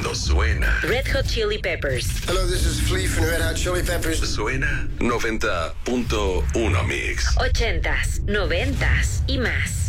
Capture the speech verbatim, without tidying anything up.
cuando suena. Red Hot Chili Peppers. Hello, this is Flea from Red Hot Chili Peppers. Suena noventa punto uno Mix. Ochentas, noventas y más.